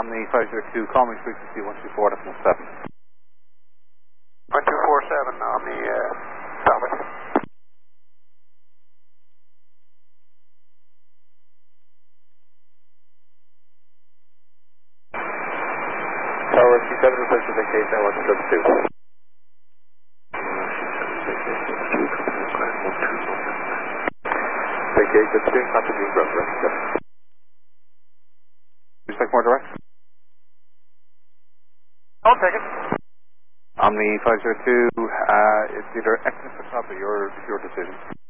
Omni 502, call me frequency 124.7. 1247 on the Falcon. Tower C7, request for vacation, 172. Vacation 2, copy Green Grove, Respect more direct. I'll take it. Omni 502, it's either X or top of your decision.